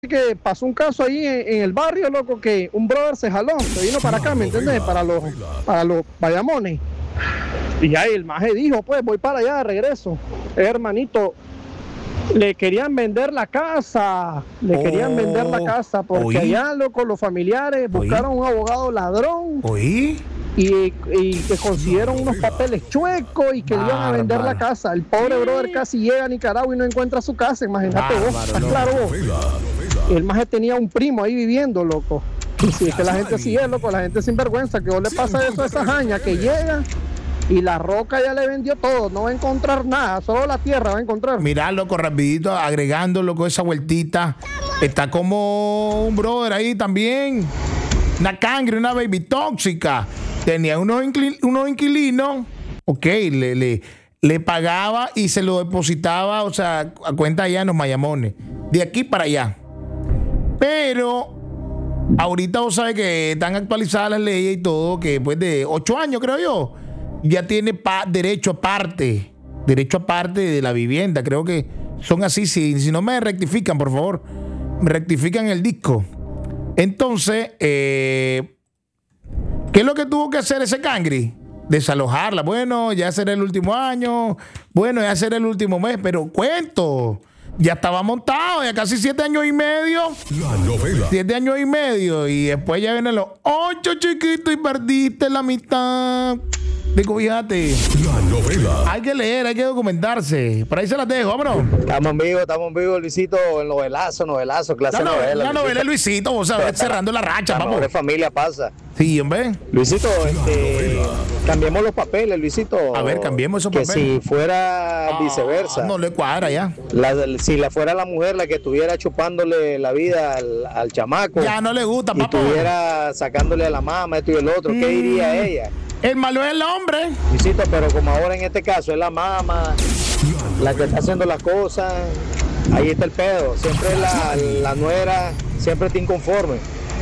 que pasó un caso ahí en el barrio, loco, que un brother se jaló, se vino para acá, ¿me entiendes? Para los Bayamones. Y ahí el maje dijo, pues voy para allá de regreso. Hermanito, le querían vender la casa, porque allá, loco, los familiares buscaron un abogado ladrón. Y que consiguieron unos papeles chuecos y que le iban a vender la casa. El pobre brother casi llega a Nicaragua y no encuentra su casa, imagínate vos, ¿estás claro vos? El maje tenía un primo ahí viviendo, loco. Y si es que la gente así es, loco, la gente sin vergüenza, que vos le pasa eso a esa jaña que llega y la roca ya le vendió todo, no va a encontrar nada, solo la tierra va a encontrar. Mirá, loco, rapidito, agregando, loco, esa vueltita. Está como un brother ahí también. Una cangre, una baby tóxica. Tenía unos inquilinos, ok, le pagaba y se lo depositaba, o sea, a cuenta allá en los Mayamones, de aquí para allá. Pero ahorita vos sabes que están actualizadas las leyes y todo, que después de 8 años, creo yo, ya tiene derecho aparte de la vivienda. Creo que son así. Si no me rectifican, por favor, me rectifican el disco. Entonces, ¿qué es lo que tuvo que hacer ese cangri? Desalojarla. Bueno, ya será el último año. Bueno, ya será el último mes. Pero cuento, ya estaba montado, ya casi 7 años y medio. La novela. 7 años y medio. Y después ya vienen los 8 chiquitos y perdiste la mitad. Digo, fíjate. La novela. Hay que leer, hay que documentarse. Por ahí se las dejo, vámonos. Estamos en vivo, Luisito, el novelazo, clase novela. La novela de Luisito, vos sabés, cerrando la racha, vamos. La familia pasa. Sí, hombre. Luisito, cambiemos los papeles, Luisito. A ver, cambiemos esos que papeles. Si fuera viceversa. No le cuadra ya. Si fuera la mujer la que estuviera chupándole la vida al chamaco. Ya no le gusta, papá. Y estuviera sacándole a la mamá, esto y el otro, ¿qué diría ella? El malo es el hombre. Luisito, pero como ahora en este caso es la mamá la que está haciendo las cosas, ahí está el pedo. Siempre la nuera siempre está inconforme.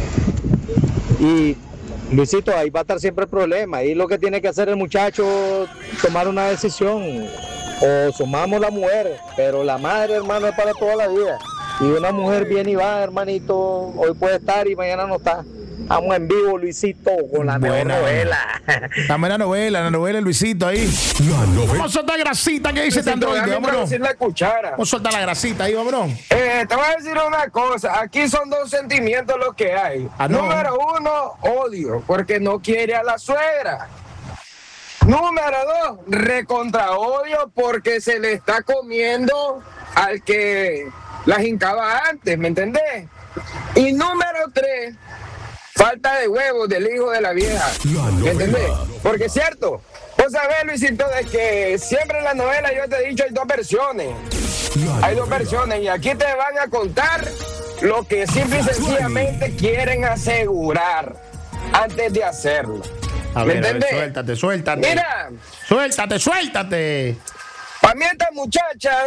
Y Luisito, ahí va a estar siempre el problema. Ahí lo que tiene que hacer el muchacho tomar una decisión. O sumamos la mujer, pero la madre, hermano, es para toda la vida. Y una mujer viene y va, hermanito, hoy puede estar y mañana no está. Estamos en vivo, Luisito, con la novela. Estamos en la novela de Luisito ahí. La novela. Vamos a soltar grasita que dice Android. Vámonos. La cuchara. Vamos a soltar la grasita ahí, vámonos. Te voy a decir una cosa. Aquí son 2 sentimientos los que hay. No. Número 1, odio, porque no quiere a la suegra. Número 2, recontra odio, porque se le está comiendo al que la hincaba antes, ¿me entendés? Y número 3, falta de huevos del hijo de la vieja. ¿Me entendés? Porque es cierto, vos sabés, Luisito, de que siempre en la novela yo te he dicho hay 2 versiones. Hay 2 versiones y aquí te van a contar lo que simple y sencillamente quieren asegurar antes de hacerlo. A ¿Me ver, entendés? suéltate. Mira. Suéltate. Para mí esta muchacha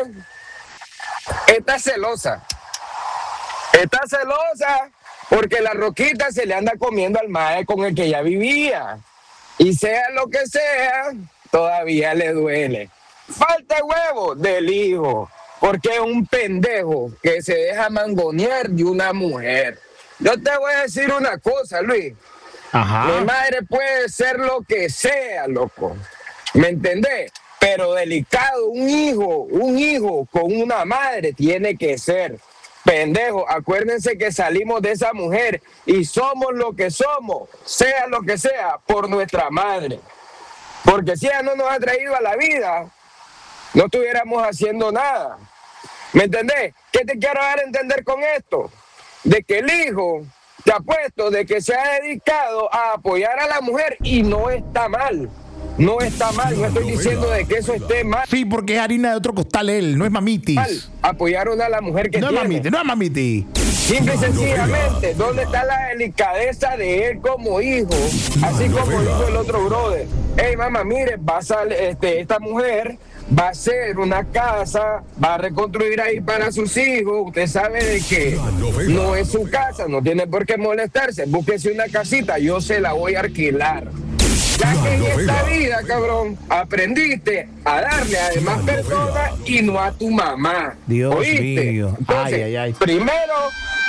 está celosa. Está celosa porque la roquita se le anda comiendo al mae con el que ella vivía. Y sea lo que sea, todavía le duele. Falta de huevo del hijo, porque es un pendejo que se deja mangonear de una mujer. Yo te voy a decir una cosa, Luis. Ajá. Mi madre puede ser lo que sea, loco. ¿Me entendés? Pero delicado, un hijo con una madre tiene que ser. Pendejo, acuérdense que salimos de esa mujer y somos lo que somos, sea lo que sea, por nuestra madre. Porque si ella no nos ha traído a la vida, no estuviéramos haciendo nada. ¿Me entendés? ¿Qué te quiero dar a entender con esto? De que el hijo, te apuesto, de que se ha dedicado a apoyar a la mujer y no está mal. No está mal, no estoy diciendo de que eso esté mal. Sí, porque es harina de otro costal él, no es mamitis. Apoyaron a la mujer que tiene. No es mamiti. Simple y sencillamente, ¿dónde está la delicadeza de él como hijo? Así como dijo el otro brother. Hey, mamá, mire, esta mujer va a hacer una casa, va a reconstruir ahí para sus hijos. Usted sabe de que no es su casa, no tiene por qué molestarse. Búsquese una casita, yo se la voy a alquilar. Ya que en esta vida, cabrón, aprendiste a darle a demás personas y no a tu mamá. Dios ¿oíste? mío. Entonces, Ay. primero